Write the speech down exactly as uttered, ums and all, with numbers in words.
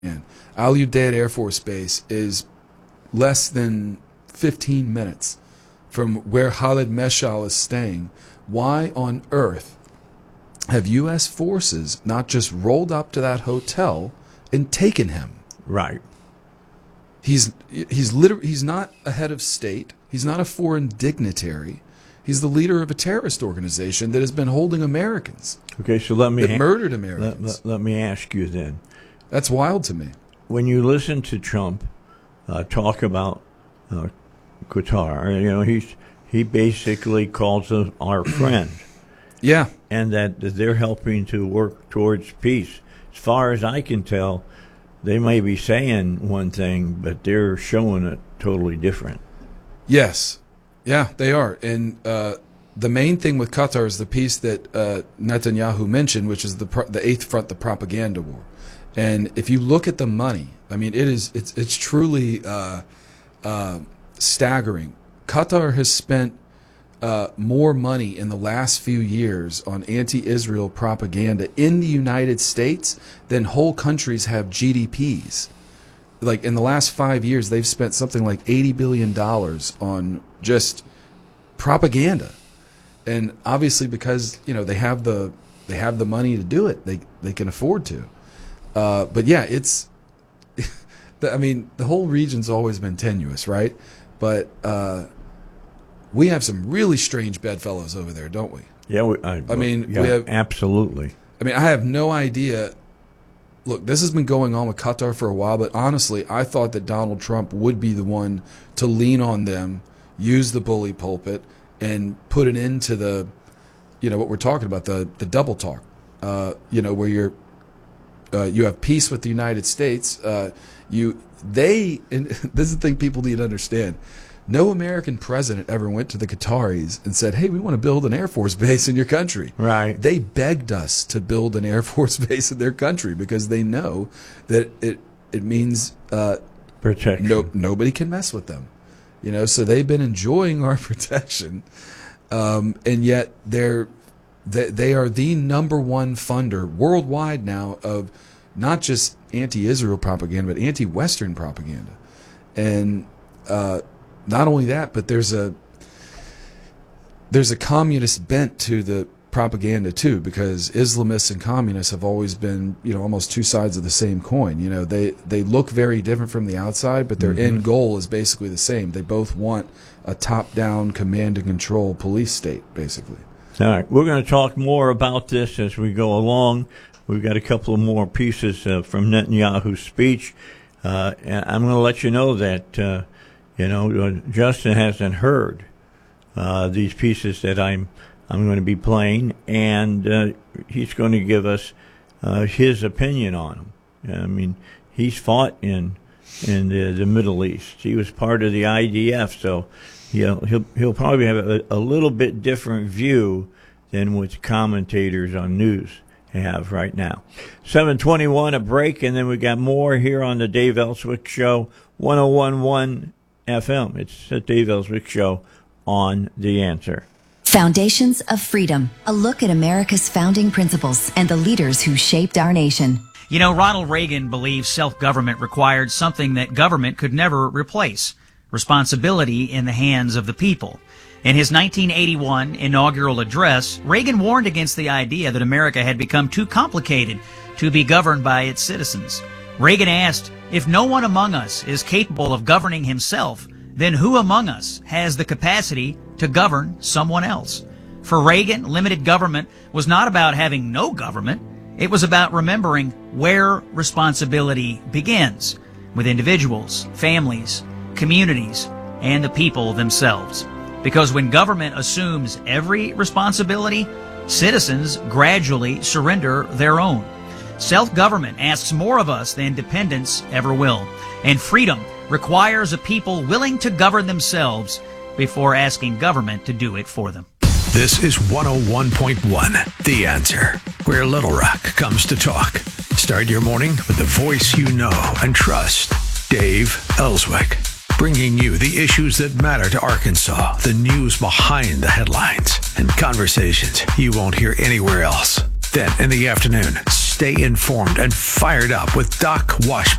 Al Udeid Air Force Base is less than fifteen minutes from where Khalid Meshal is staying. Why on earth have U S forces not just rolled up to that hotel and taken him? Right. He's he's literally he's not a head of state. He's not a foreign dignitary. He's the leader of a terrorist organization that has been holding Americans. Okay, so let me that ha- murdered let, Americans. let, let me ask you then. That's wild to me. When you listen to Trump uh, talk about uh, Qatar, you know, he's he basically calls them our friend. Yeah. And that they're helping to work towards peace. As far as I can tell, they may be saying one thing, but they're showing it totally different. Yes. Yeah, they are. And uh, the main thing with Qatar is the piece that uh, Netanyahu mentioned, which is the pro- the eighth front, the propaganda war. And if you look at the money, I mean, it is it's it's truly uh, uh, staggering. Qatar has spent uh, more money in the last few years on anti-Israel propaganda in the United States than whole countries have G D Ps. Like in the last five years, they've spent something like eighty billion dollars on just propaganda. And obviously because, you know, they have the they have the money to do it, they they can afford to. Uh, but yeah, it's, I mean, the whole region's always been tenuous, right? But uh, we have some really strange bedfellows over there, don't we? Yeah, we, I, I mean, yeah, we have absolutely. I mean, I have no idea. Look, this has been going on with Qatar for a while, but honestly, I thought that Donald Trump would be the one to lean on them, use the bully pulpit, and put an end to the, you know, what we're talking about, the the double talk, uh, you know, where you're, uh, you have peace with the United States. Uh, you they, and this is the thing people need to understand. No American president ever went to the Qataris and said, hey, we want to build an Air Force base in your country. Right. They begged us to build an Air Force base in their country because they know that it it means uh, protection. No, nobody can mess with them. You know, so they've been enjoying our protection, um, and yet they're they, they are the number one funder worldwide now of not just anti-Israel propaganda, but anti-Western propaganda. And uh, not only that, but there's a there's a communist bent to the propaganda too, because Islamists and communists have always been, you know, almost two sides of the same coin. You know, they they look very different from the outside, but their mm-hmm. end goal is basically the same. They both want a top-down command and control police state, basically. All right, we're going to talk more about this as we go along. We've got a couple of more pieces uh, from Netanyahu's speech. Uh, and I'm going to let you know that, uh, you know, Justin hasn't heard uh, these pieces that I'm I'm going to be playing, and uh, he's going to give us uh, his opinion on them. I mean, he's fought in in the, the Middle East. He was part of the I D F, so you know, he'll he'll probably have a, a little bit different view than what commentators on news have right now. seven twenty-one, a break, and then we got more here on the Dave Ellswick Show, one oh one point one F M. It's the Dave Ellswick Show on The Answer. Foundations of Freedom, a look at America's founding principles and the leaders who shaped our nation. You know, Ronald Reagan believed self-government required something that government could never replace: responsibility in the hands of the people. In his nineteen eighty-one inaugural address, Reagan warned against the idea that America had become too complicated to be governed by its citizens. Reagan asked, if no one among us is capable of governing himself, then who among us has the capacity to govern someone else? For Reagan, limited government was not about having no government. It was about remembering where responsibility begins, with individuals, families, communities, and the people themselves. Because when government assumes every responsibility, citizens gradually surrender their own. Self-government asks more of us than dependence ever will. And freedom requires a people willing to govern themselves before asking government to do it for them. This is one oh one point one, The Answer, where Little Rock comes to talk. Start your morning with the voice you know and trust, Dave Ellswick, bringing you the issues that matter to Arkansas, the news behind the headlines, and conversations you won't hear anywhere else. Then in the afternoon, Stay informed and fired up with Doc Washburn.